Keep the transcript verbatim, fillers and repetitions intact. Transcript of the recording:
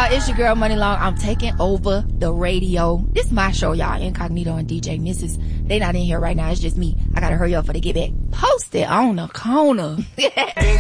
y'all? It's your girl, Money Long. I'm taking over the radio. This is my show, y'all. Incognito and D J Missus They not in here right now. It's just me. I gotta hurry up before they get back. Post it on the corner.